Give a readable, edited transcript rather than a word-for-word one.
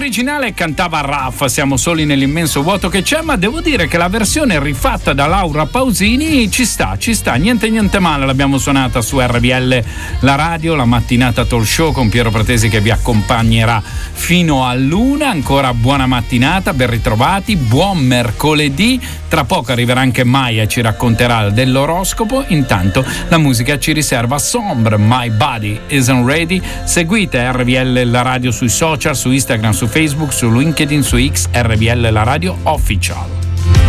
L'originale cantava Raf, siamo soli nell'immenso vuoto che c'è, ma devo dire che la versione rifatta da Laura Pausini ci sta, niente male. L'abbiamo suonata su RVL, la radio, la mattinata talk show con Piero Pratesi che vi accompagnerà fino all'1. Ancora buona mattinata, ben ritrovati, buon mercoledì. Tra poco arriverà anche Maya e ci racconterà dell'oroscopo. Intanto la musica ci riserva Sombre, My Body Isn't Ready. Seguite RVL la radio sui social, su Instagram, su Facebook, su LinkedIn, su X, RVL la radio official.